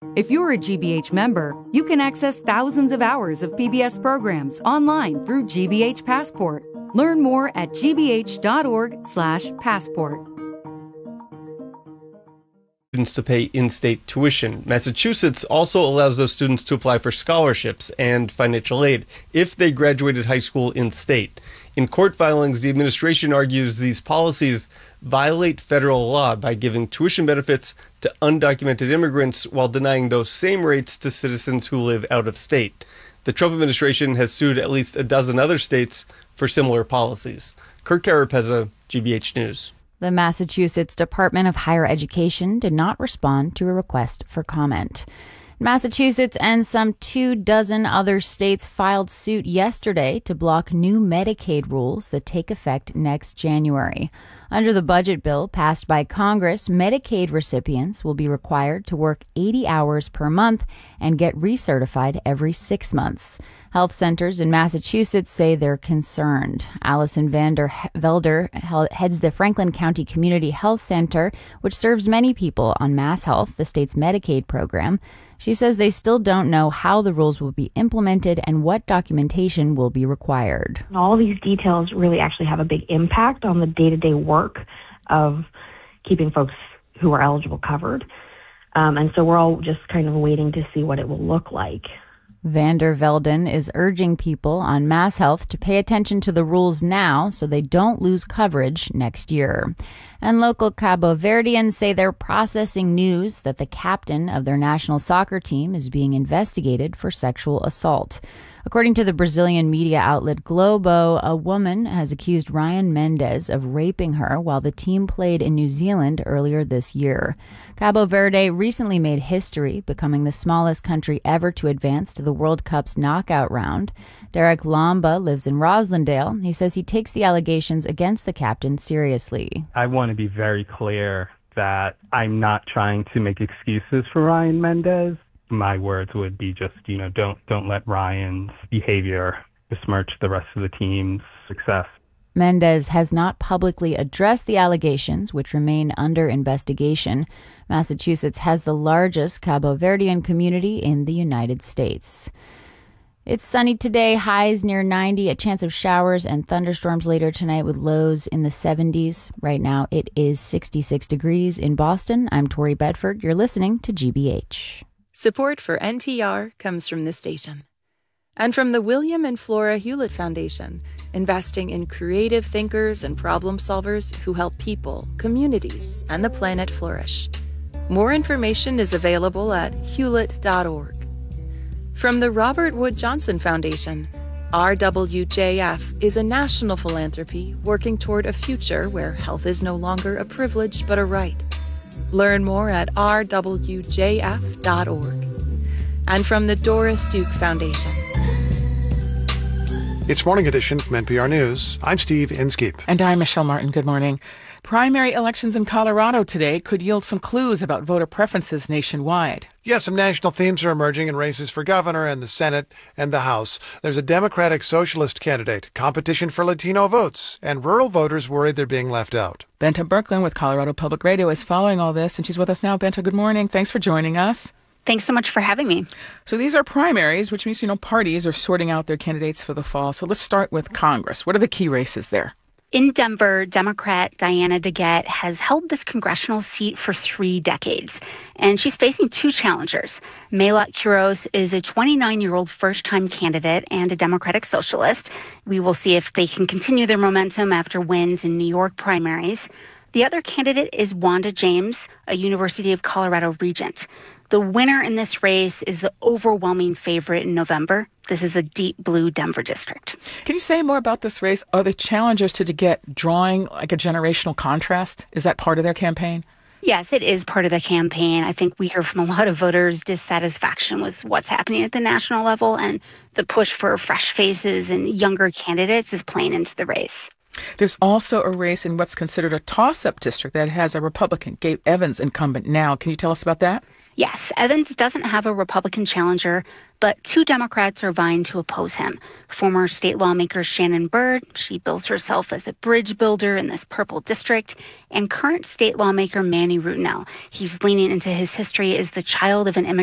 If you're a GBH member, you can access thousands of hours of PBS programs online through GBH Passport. Learn more at gbh.org/passport. Students to pay in-state tuition. Massachusetts also allows those students to apply for scholarships and financial aid if they graduated high school in-state. In court filings, the administration argues these policies violate federal law by giving tuition benefits to undocumented immigrants while denying those same rates to citizens who live out of state. The Trump administration has sued at least a dozen other states for similar policies. Kirk Carapezza, GBH News. The Massachusetts Department of Higher Education did not respond to a request for comment. Massachusetts and some 24 other states filed suit yesterday to block new Medicaid rules that take effect next January. Under the budget bill passed by Congress, Medicaid recipients will be required to work 80 hours per month and get recertified every 6 months. Health centers in Massachusetts say they're concerned. Allison Velder heads the Franklin County Community Health Center, which serves many people on MassHealth, the state's Medicaid program. She says they still don't know how the rules will be implemented and what documentation will be required. All these details really actually have a big impact on the day-to-day work of keeping folks who are eligible covered. And so we're all just kind of waiting to see what it will look like. Vander Velden is urging people on MassHealth to pay attention to the rules now so they don't lose coverage next year. And local Cabo Verdeans say they're processing news that the captain of their national soccer team is being investigated for sexual assault. According to the Brazilian media outlet Globo, a woman has accused Ryan Mendes of raping her while the team played in New Zealand earlier this year. Cabo Verde recently made history, becoming the smallest country ever to advance to the World Cup's knockout round. Derek Lamba lives in Roslindale. He says he takes the allegations against the captain seriously. I want to be very clear that I'm not trying to make excuses for Ryan Mendes. My words would be just, don't let Ryan's behavior besmirch the rest of the team's success. Mendes has not publicly addressed the allegations, which remain under investigation. Massachusetts has the largest Cabo Verdean community in the United States. It's sunny today, highs near 90, a chance of showers and thunderstorms later tonight with lows in the 70s. Right now it is 66 degrees in Boston. I'm Tori Bedford. You're listening to GBH. Support for NPR comes from this station and from the William and Flora Hewlett Foundation, investing in creative thinkers and problem solvers who help people, communities, and the planet flourish. More information is available at hewlett.org. From the Robert Wood Johnson Foundation, RWJF is a national philanthropy working toward a future where health is no longer a privilege but a right. Learn more at rwjf.org. And from the Doris Duke Foundation. It's Morning Edition from NPR News. I'm Steve Inskeep. And I'm Michelle Martin. Good morning. Primary elections in Colorado today could yield some clues about voter preferences nationwide. Yes, some national themes are emerging in races for governor and the Senate and the House. There's a Democratic Socialist candidate, competition for Latino votes, and rural voters worried they're being left out. Benta Berkland with Colorado Public Radio is following all this, and she's with us now. Benta, good morning. Thanks for joining us. Thanks so much for having me. So these are primaries, which means, parties are sorting out their candidates for the fall. So let's start with Congress. What are the key races there? In Denver, Democrat Diana DeGette has held this congressional seat for 3 decades, and she's facing 2 challengers. Melat Quiros is a 29-year-old first-time candidate and a Democratic Socialist. We will see if they can continue their momentum after wins in New York primaries. The other candidate is Wanda James, a University of Colorado regent. The winner in this race is the overwhelming favorite in November. This is a deep blue Denver district. Can you say more about this race? Are the challengers to DeGette drawing like a generational contrast? Is that part of their campaign? Yes, it is part of the campaign. I think we hear from a lot of voters dissatisfaction with what's happening at the national level, and the push for fresh faces and younger candidates is playing into the race. There's also a race in what's considered a toss-up district that has a Republican, Gabe Evans, incumbent now. Can you tell us about that? Yes, Evans doesn't have a Republican challenger, but 2 Democrats are vying to oppose him. Former state lawmaker Shannon Byrd, she bills herself as a bridge builder in this purple district, and current state lawmaker Manny Rutinel. He's leaning into his history as the child of an immigrant